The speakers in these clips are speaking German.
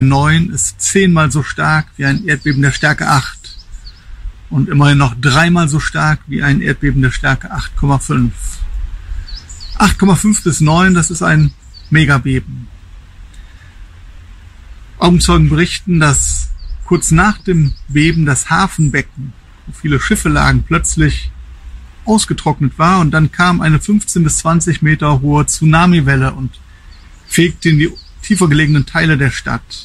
9 ist 10-mal so stark wie ein Erdbeben der Stärke 8 und immerhin noch 3-mal so stark wie ein Erdbeben der Stärke 8,5. 8,5 bis 9, das ist ein Megabeben. Augenzeugen berichten, dass kurz nach dem Beben das Hafenbecken, wo viele Schiffe lagen, plötzlich ausgetrocknet war und dann kam eine 15 bis 20 Meter hohe Tsunamiwelle und fegte in die tiefer gelegenen Teile der Stadt.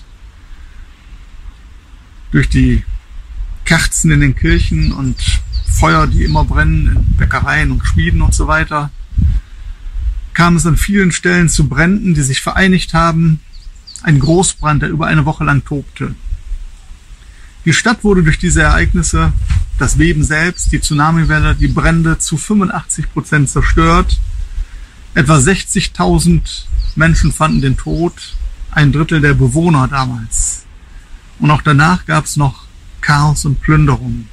Durch die Kerzen in den Kirchen und Feuer, die immer brennen in Bäckereien und Schmieden und so weiter, kam es an vielen Stellen zu Bränden, die sich vereinigt haben. Ein Großbrand, der über eine Woche lang tobte. Die Stadt wurde durch diese Ereignisse, das Beben selbst, die Tsunamiwelle, die Brände zu 85% zerstört. Etwa 60.000 Menschen fanden den Tod, ein Drittel der Bewohner damals. Und auch danach gab es noch Chaos und Plünderung.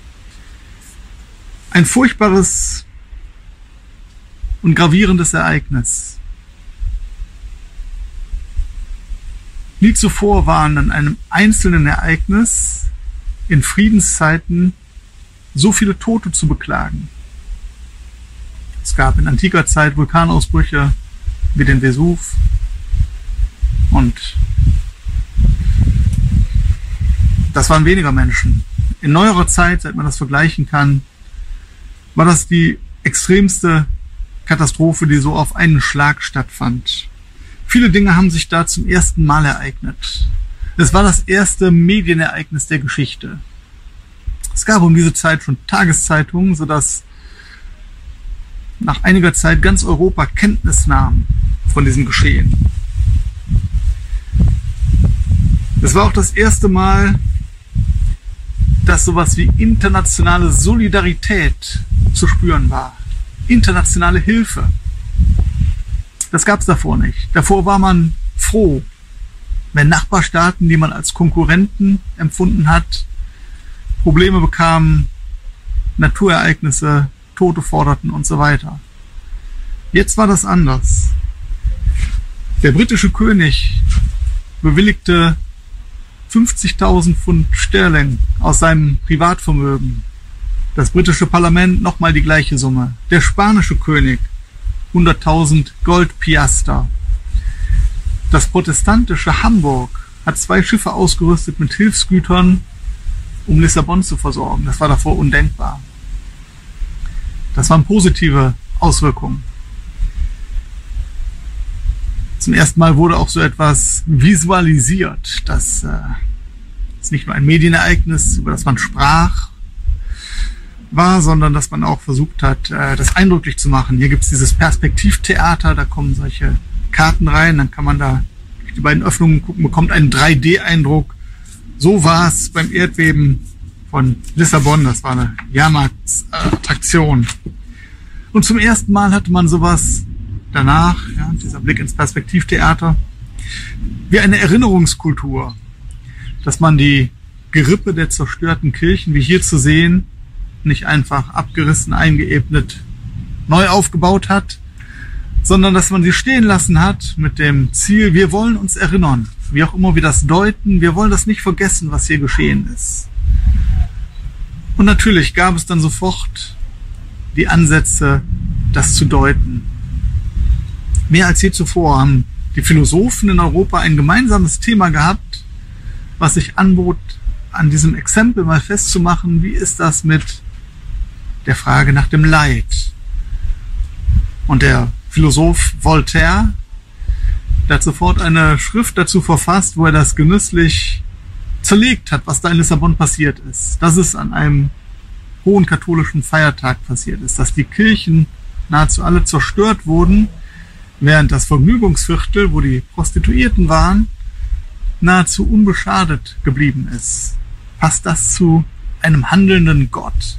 Ein furchtbares und gravierendes Ereignis. Nie zuvor waren an einem einzelnen Ereignis in Friedenszeiten so viele Tote zu beklagen. Es gab in antiker Zeit Vulkanausbrüche wie den Vesuv und das waren weniger Menschen. In neuerer Zeit, seit man das vergleichen kann, war das die extremste Katastrophe, die so auf einen Schlag stattfand. Viele Dinge haben sich da zum ersten Mal ereignet. Es war das erste Medienereignis der Geschichte. Es gab um diese Zeit schon Tageszeitungen, sodass nach einiger Zeit ganz Europa Kenntnis nahm von diesem Geschehen. Es war auch das erste Mal, dass sowas wie internationale Solidarität zu spüren war. Internationale Hilfe. Das gab es davor nicht. Davor war man froh, wenn Nachbarstaaten, die man als Konkurrenten empfunden hat, Probleme bekamen, Naturereignisse, Tote forderten und so weiter. Jetzt war das anders. Der britische König bewilligte 50.000 Pfund Sterling aus seinem Privatvermögen. Das britische Parlament nochmal die gleiche Summe. Der spanische König 100.000 Goldpiaster. Das protestantische Hamburg hat 2 Schiffe ausgerüstet mit Hilfsgütern, um Lissabon zu versorgen. Das war davor undenkbar. Das waren positive Auswirkungen. Zum ersten Mal wurde auch so etwas visualisiert. Das ist nicht nur ein Medienereignis, über das man sprach, war, sondern dass man auch versucht hat, das eindrücklich zu machen. Hier gibt es dieses Perspektivtheater, da kommen solche Karten rein, dann kann man da durch die beiden Öffnungen gucken, bekommt einen 3D-Eindruck. So war es beim Erdbeben von Lissabon, das war eine Jahrmarktsattraktion. Und zum ersten Mal hatte man sowas danach, ja, dieser Blick ins Perspektivtheater, wie eine Erinnerungskultur, dass man die Gerippe der zerstörten Kirchen, wie hier zu sehen, nicht einfach abgerissen, eingeebnet, neu aufgebaut hat, sondern dass man sie stehen lassen hat mit dem Ziel, wir wollen uns erinnern, wie auch immer wir das deuten, wir wollen das nicht vergessen, was hier geschehen ist. Und natürlich gab es dann sofort die Ansätze, das zu deuten. Mehr als je zuvor haben die Philosophen in Europa ein gemeinsames Thema gehabt, was sich anbot, an diesem Exempel mal festzumachen, wie ist das mit der Frage nach dem Leid. Und der Philosoph Voltaire, der hat sofort eine Schrift dazu verfasst, wo er das genüsslich zerlegt hat, was da in Lissabon passiert ist. Dass es an einem hohen katholischen Feiertag passiert ist, dass die Kirchen nahezu alle zerstört wurden, während das Vergnügungsviertel, wo die Prostituierten waren, nahezu unbeschadet geblieben ist. Passt das zu einem handelnden Gott?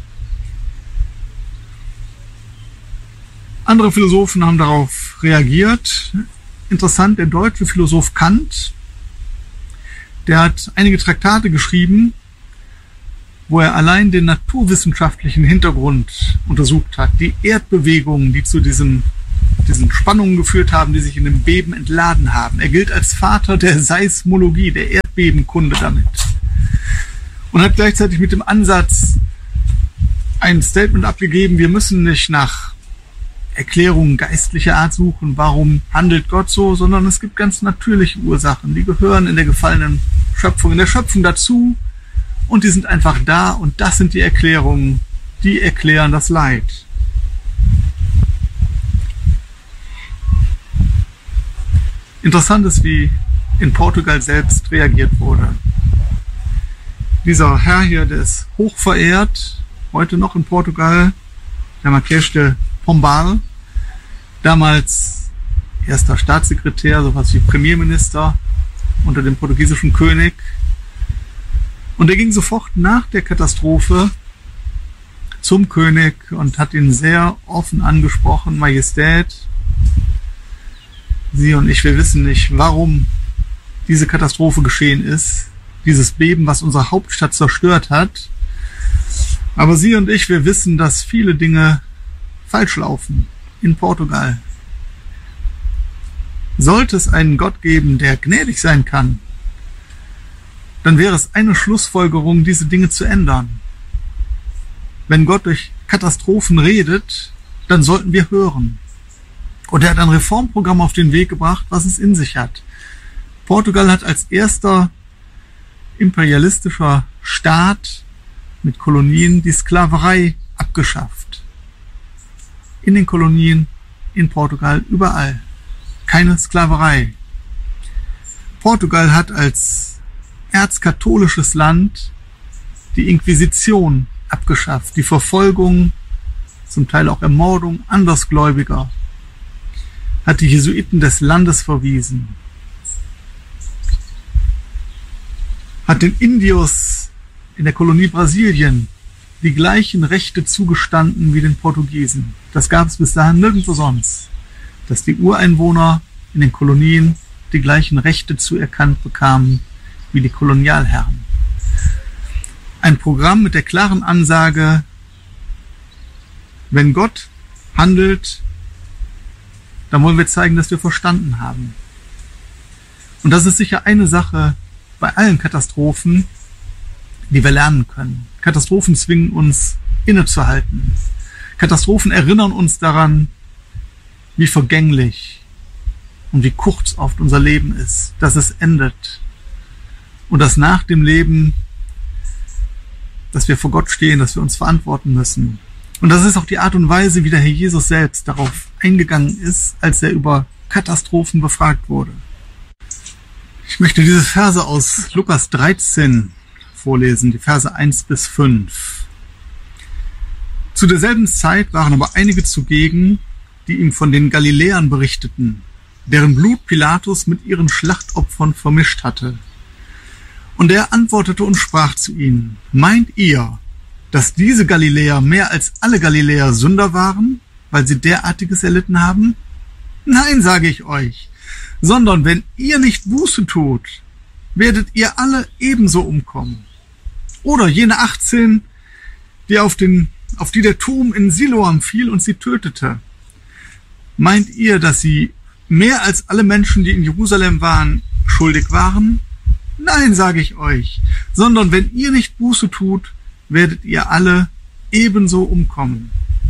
Andere Philosophen haben darauf reagiert. Interessant, der deutsche Philosoph Kant, der hat einige Traktate geschrieben, wo er allein den naturwissenschaftlichen Hintergrund untersucht hat, die Erdbewegungen, die zu diesem diesen Spannungen geführt haben, die sich in dem Beben entladen haben. Er gilt als Vater der Seismologie, der Erdbebenkunde damit. Und hat gleichzeitig mit dem Ansatz ein Statement abgegeben, wir müssen nicht nach Erklärungen geistlicher Art suchen, warum handelt Gott so, sondern es gibt ganz natürliche Ursachen, die gehören in der gefallenen Schöpfung, in der Schöpfung dazu und die sind einfach da und das sind die Erklärungen, die erklären das Leid. Interessant ist, wie in Portugal selbst reagiert wurde. Dieser Herr hier, der ist hoch verehrt, heute noch in Portugal, der Marquês de Pombal, damals erster Staatssekretär, sowas wie Premierminister unter dem portugiesischen König. Und er ging sofort nach der Katastrophe zum König und hat ihn sehr offen angesprochen, Majestät, Sie und ich, wir wissen nicht, warum diese Katastrophe geschehen ist, dieses Beben, was unsere Hauptstadt zerstört hat. Aber Sie und ich, wir wissen, dass viele Dinge falsch laufen in Portugal. Sollte es einen Gott geben, der gnädig sein kann, dann wäre es eine Schlussfolgerung, diese Dinge zu ändern. Wenn Gott durch Katastrophen redet, dann sollten wir hören. Und er hat ein Reformprogramm auf den Weg gebracht, was es in sich hat. Portugal hat als erster imperialistischer Staat mit Kolonien die Sklaverei abgeschafft. In den Kolonien, in Portugal, überall. Keine Sklaverei. Portugal hat als erzkatholisches Land die Inquisition abgeschafft, die Verfolgung, zum Teil auch Ermordung Andersgläubiger, hat die Jesuiten des Landes verwiesen, hat den Indios in der Kolonie Brasilien die gleichen Rechte zugestanden wie den Portugiesen. Das gab es bis dahin nirgendwo sonst, dass die Ureinwohner in den Kolonien die gleichen Rechte zuerkannt bekamen wie die Kolonialherren. Ein Programm mit der klaren Ansage, wenn Gott handelt, dann wollen wir zeigen, dass wir verstanden haben. Und das ist sicher eine Sache bei allen Katastrophen, die wir lernen können. Katastrophen zwingen uns innezuhalten. Katastrophen erinnern uns daran, wie vergänglich und wie kurz oft unser Leben ist, dass es endet und dass nach dem Leben, dass wir vor Gott stehen, dass wir uns verantworten müssen. Und das ist auch die Art und Weise, wie der Herr Jesus selbst darauf eingegangen ist, als er über Katastrophen befragt wurde. Ich möchte diese Verse aus Lukas 13 vorlesen, die Verse 1 bis 5. Zu derselben Zeit waren aber einige zugegen, die ihm von den Galiläern berichteten, deren Blut Pilatus mit ihren Schlachtopfern vermischt hatte. Und er antwortete und sprach zu ihnen, meint ihr, dass diese Galiläer mehr als alle Galiläer Sünder waren, weil sie derartiges erlitten haben? Nein, sage ich euch, sondern wenn ihr nicht Buße tut, werdet ihr alle ebenso umkommen. Oder jene 18, die auf die der Turm in Siloam fiel und sie tötete. Meint ihr, dass sie mehr als alle Menschen, die in Jerusalem waren, schuldig waren? Nein, sage ich euch, sondern wenn ihr nicht Buße tut, werdet ihr alle ebenso umkommen.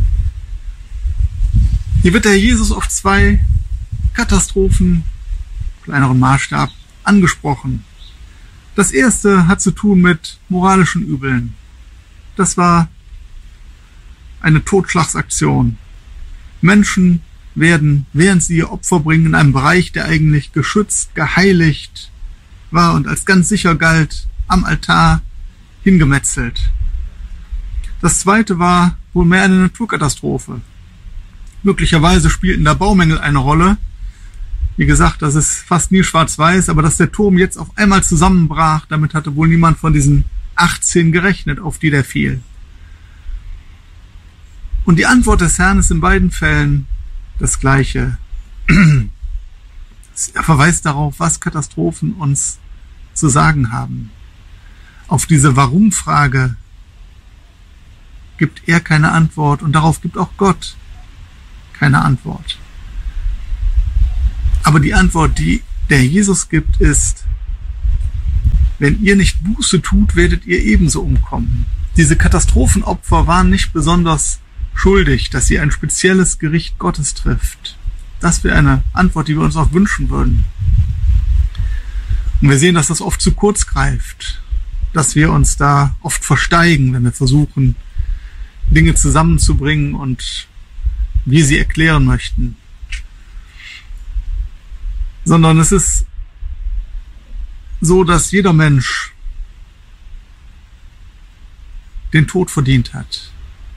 Hier wird der Herr Jesus auf zwei Katastrophen, kleineren Maßstab, angesprochen. Das erste hat zu tun mit moralischen Übeln. Das war eine Totschlagsaktion. Menschen werden, während sie ihr Opfer bringen, in einem Bereich, der eigentlich geschützt, geheiligt war und als ganz sicher galt, am Altar hingemetzelt. Das zweite war wohl mehr eine Naturkatastrophe. Möglicherweise spielten da Baumängel eine Rolle. Wie gesagt, das ist fast nie schwarz-weiß, aber dass der Turm jetzt auf einmal zusammenbrach, damit hatte wohl niemand von diesen 18 gerechnet, auf die der fiel. Und die Antwort des Herrn ist in beiden Fällen das Gleiche. Er verweist darauf, was Katastrophen uns zu sagen haben. Auf diese Warum-Frage gibt er keine Antwort und darauf gibt auch Gott keine Antwort. Aber die Antwort, die der Jesus gibt, ist: Wenn ihr nicht Buße tut, werdet ihr ebenso umkommen. Diese Katastrophenopfer waren nicht besonders schuldig, dass sie ein spezielles Gericht Gottes trifft. Das wäre eine Antwort, die wir uns auch wünschen würden. Und wir sehen, dass das oft zu kurz greift, dass wir uns da oft versteigen, wenn wir versuchen, Dinge zusammenzubringen und wir sie erklären möchten. Sondern es ist so, dass jeder Mensch den Tod verdient hat.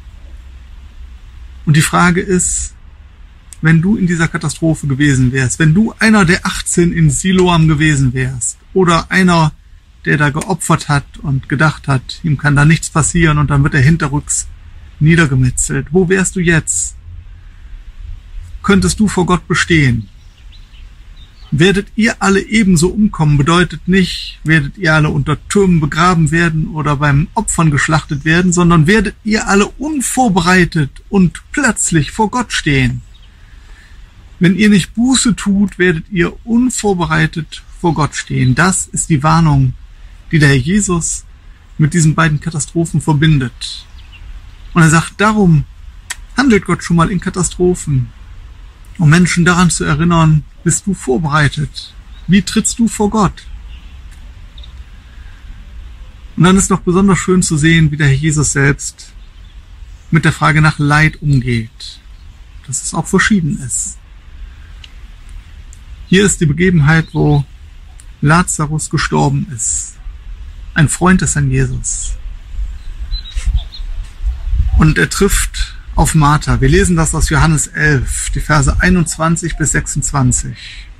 Und die Frage ist, wenn du in dieser Katastrophe gewesen wärst, wenn du einer der 18 in Siloam gewesen wärst oder einer, der da geopfert hat und gedacht hat, ihm kann da nichts passieren und dann wird er hinterrücks niedergemetzelt, wo wärst du jetzt? Könntest du vor Gott bestehen? Werdet ihr alle ebenso umkommen, bedeutet nicht, werdet ihr alle unter Türmen begraben werden oder beim Opfern geschlachtet werden, sondern werdet ihr alle unvorbereitet und plötzlich vor Gott stehen. Wenn ihr nicht Buße tut, werdet ihr unvorbereitet vor Gott stehen. Das ist die Warnung, die der Herr Jesus mit diesen beiden Katastrophen verbindet. Und er sagt, darum handelt Gott schon mal in Katastrophen, um Menschen daran zu erinnern, bist du vorbereitet? Wie trittst du vor Gott? Und dann ist noch besonders schön zu sehen, wie der Herr Jesus selbst mit der Frage nach Leid umgeht, dass es auch verschieden ist. Hier ist die Begebenheit, wo Lazarus gestorben ist. Ein Freund des Herrn Jesus. Und er trifft auf Martha. Wir lesen das aus Johannes 11, die Verse 21 bis 26.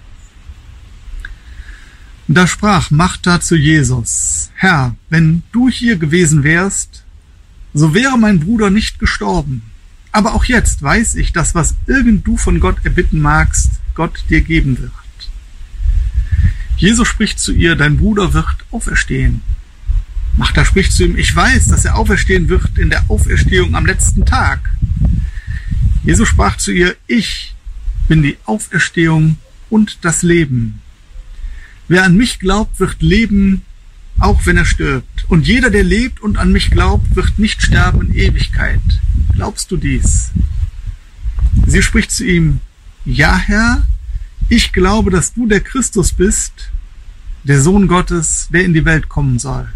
Und da sprach Martha zu Jesus: Herr, wenn du hier gewesen wärst, so wäre mein Bruder nicht gestorben. Aber auch jetzt weiß ich, dass was irgend du von Gott erbitten magst, Gott dir geben wird. Jesus spricht zu ihr: Dein Bruder wird auferstehen. Martha spricht zu ihm: Ich weiß, dass er auferstehen wird in der Auferstehung am letzten Tag. Jesus sprach zu ihr: Ich bin die Auferstehung und das Leben. Wer an mich glaubt, wird leben, auch wenn er stirbt. Und jeder, der lebt und an mich glaubt, wird nicht sterben in Ewigkeit. Glaubst du dies? Sie spricht zu ihm: Ja, Herr, ich glaube, dass du der Christus bist, der Sohn Gottes, der in die Welt kommen soll.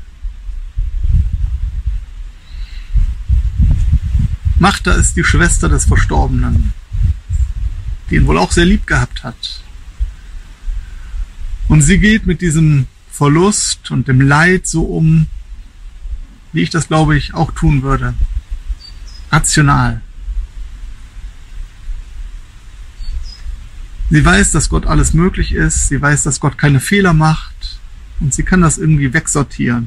Martha ist die Schwester des Verstorbenen, die ihn wohl auch sehr lieb gehabt hat. Und sie geht mit diesem Verlust und dem Leid so um, wie ich das, glaube ich, auch tun würde. Rational. Sie weiß, dass Gott alles möglich ist. Sie weiß, dass Gott keine Fehler macht. Und sie kann das irgendwie wegsortieren.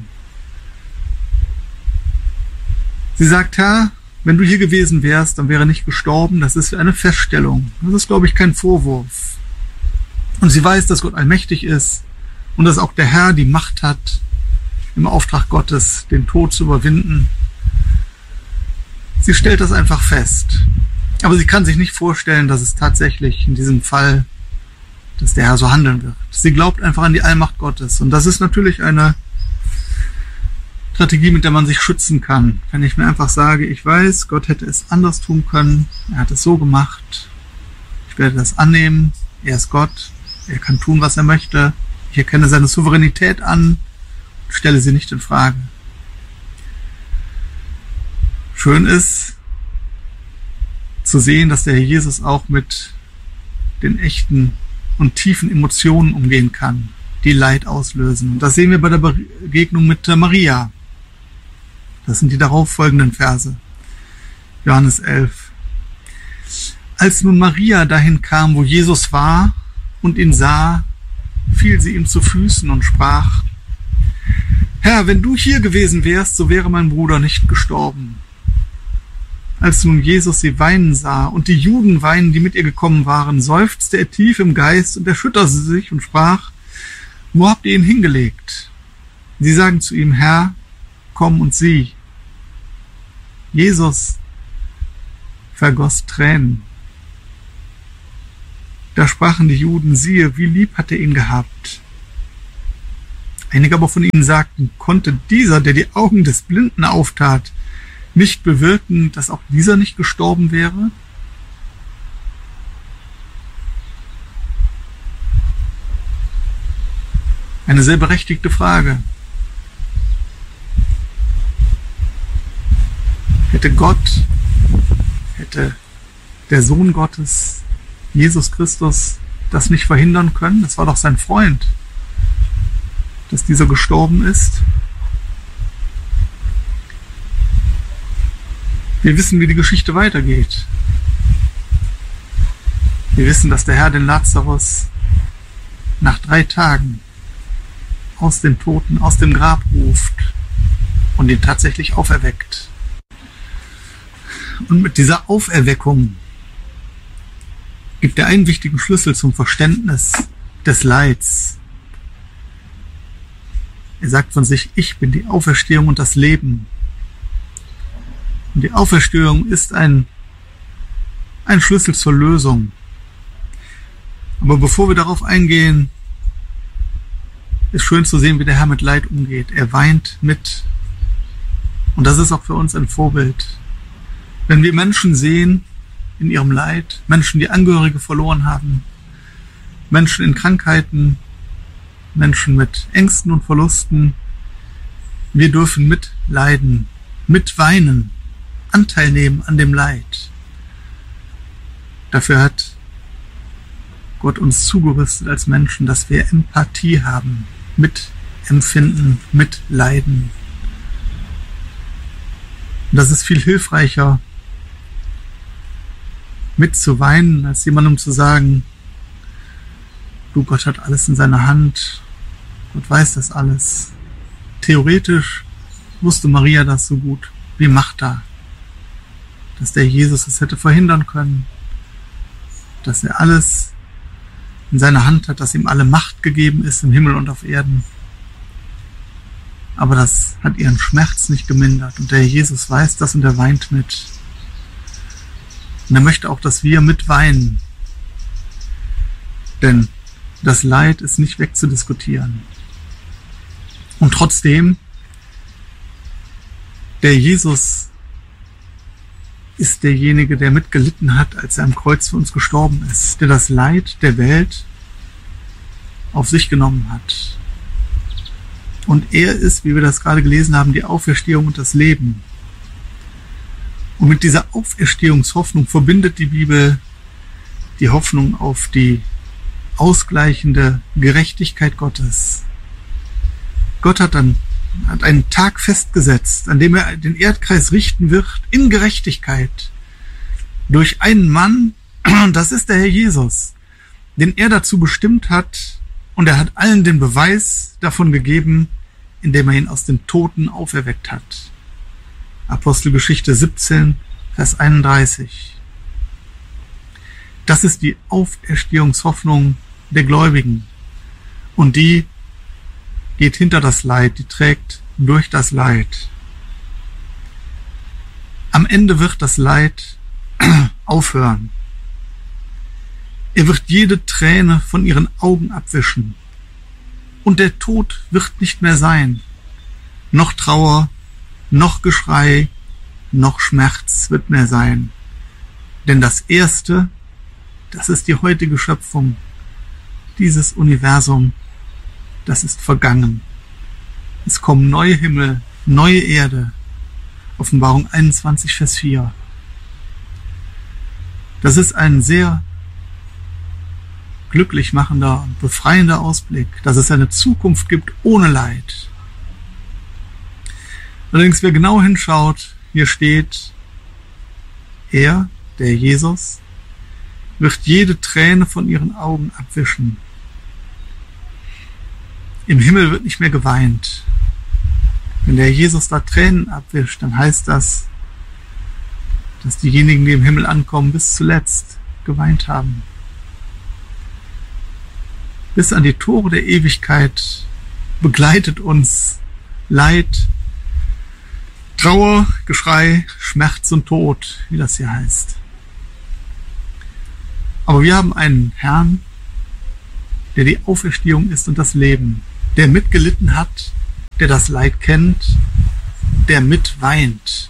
Sie sagt: Herr, wenn du hier gewesen wärst, dann wäre er nicht gestorben. Das ist eine Feststellung. Das ist, glaube ich, kein Vorwurf. Und sie weiß, dass Gott allmächtig ist und dass auch der Herr die Macht hat, im Auftrag Gottes den Tod zu überwinden. Sie stellt das einfach fest. Aber sie kann sich nicht vorstellen, dass es tatsächlich in diesem Fall, dass der Herr so handeln wird. Sie glaubt einfach an die Allmacht Gottes. Und das ist natürlich eine Strategie, mit der man sich schützen kann. Wenn ich mir einfach sage, ich weiß, Gott hätte es anders tun können, er hat es so gemacht, ich werde das annehmen, er ist Gott, er kann tun, was er möchte, ich erkenne seine Souveränität an und stelle sie nicht in Frage. Schön ist zu sehen, dass der Herr Jesus auch mit den echten und tiefen Emotionen umgehen kann, die Leid auslösen. Und das sehen wir bei der Begegnung mit Maria. Das sind die darauffolgenden Verse. Johannes 11. Als nun Maria dahin kam, wo Jesus war und ihn sah, fiel sie ihm zu Füßen und sprach: Herr, wenn du hier gewesen wärst, so wäre mein Bruder nicht gestorben. Als nun Jesus sie weinen sah und die Juden weinen, die mit ihr gekommen waren, seufzte er tief im Geist und erschütterte sich und sprach: Wo habt ihr ihn hingelegt? Sie sagen zu ihm: Herr, komm und sieh. Jesus vergoss Tränen. Da sprachen die Juden, siehe, wie lieb hat er ihn gehabt. Einige aber von ihnen sagten, konnte dieser, der die Augen des Blinden auftat, nicht bewirken, dass auch dieser nicht gestorben wäre? Eine sehr berechtigte Frage. Hätte der Sohn Gottes, Jesus Christus, das nicht verhindern können? Das war doch sein Freund, dass dieser gestorben ist. Wir wissen, wie die Geschichte weitergeht. Wir wissen, dass der Herr den Lazarus nach 3 Tagen aus den Toten, aus dem Grab ruft und ihn tatsächlich auferweckt. Und mit dieser Auferweckung gibt er einen wichtigen Schlüssel zum Verständnis des Leids. Er sagt von sich, ich bin die Auferstehung und das Leben. Und die Auferstehung ist ein Schlüssel zur Lösung. Aber bevor wir darauf eingehen, ist schön zu sehen, wie der Herr mit Leid umgeht. Er weint mit. Und das ist auch für uns ein Vorbild. Wenn wir Menschen sehen in ihrem Leid, Menschen, die Angehörige verloren haben, Menschen in Krankheiten, Menschen mit Ängsten und Verlusten, wir dürfen mitleiden, mitweinen, Anteil nehmen an dem Leid. Dafür hat Gott uns zugerüstet als Menschen, dass wir Empathie haben, mitempfinden, mitleiden. Und das ist viel hilfreicher, mitzuweinen, als jemandem zu sagen, du, Gott hat alles in seiner Hand, Gott weiß das alles. Theoretisch wusste Maria das so gut wie Martha, dass der Jesus es hätte verhindern können, dass er alles in seiner Hand hat, dass ihm alle Macht gegeben ist im Himmel und auf Erden. Aber das hat ihren Schmerz nicht gemindert. Und der Jesus weiß das und er weint mit. Und er möchte auch, dass wir mitweinen. Denn das Leid ist nicht wegzudiskutieren. Und trotzdem, der Jesus ist derjenige, der mitgelitten hat, als er am Kreuz für uns gestorben ist, der das Leid der Welt auf sich genommen hat. Und er ist, wie wir das gerade gelesen haben, die Auferstehung und das Leben. Und mit dieser Auferstehungshoffnung verbindet die Bibel die Hoffnung auf die ausgleichende Gerechtigkeit Gottes. Gott hat einen Tag festgesetzt, an dem er den Erdkreis richten wird in Gerechtigkeit durch einen Mann, das ist der Herr Jesus, den er dazu bestimmt hat, und er hat allen den Beweis davon gegeben, indem er ihn aus den Toten auferweckt hat. Apostelgeschichte 17, Vers 31. Das ist die Auferstehungshoffnung der Gläubigen. Und die geht hinter das Leid, die trägt durch das Leid. Am Ende wird das Leid aufhören. Er wird jede Träne von ihren Augen abwischen. Und der Tod wird nicht mehr sein. Noch Trauer, noch Geschrei, noch Schmerz wird mehr sein. Denn das Erste, das ist die heutige Schöpfung, dieses Universum, das ist vergangen. Es kommen neue Himmel, neue Erde. Offenbarung 21, Vers 4. Das ist ein sehr glücklich machender, befreiender Ausblick, dass es eine Zukunft gibt ohne Leid. Allerdings, wer genau hinschaut, hier steht, er, der Jesus, wird jede Träne von ihren Augen abwischen. Im Himmel wird nicht mehr geweint. Wenn der Jesus da Tränen abwischt, dann heißt das, dass diejenigen, die im Himmel ankommen, bis zuletzt geweint haben. Bis an die Tore der Ewigkeit begleitet uns Leid, Trauer, Geschrei, Schmerz und Tod, wie das hier heißt. Aber wir haben einen Herrn, der die Auferstehung ist und das Leben, der mitgelitten hat, der das Leid kennt, der mitweint.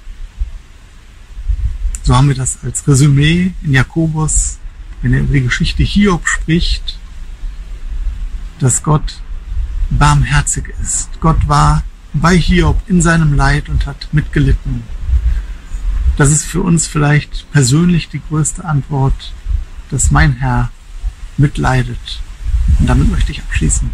So haben wir das als Resümee in Jakobus, wenn er über die Geschichte Hiob spricht, dass Gott barmherzig ist. Gott war bei Hiob in seinem Leid und hat mitgelitten. Das ist für uns vielleicht persönlich die größte Antwort, dass mein Herr mitleidet. Und damit möchte ich abschließen.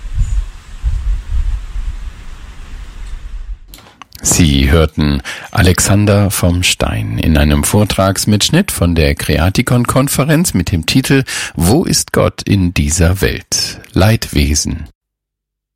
Sie hörten Alexander vom Stein in einem Vortragsmitschnitt von der Kreatikon-Konferenz mit dem Titel »Wo ist Gott in dieser Welt? Leidwesen«.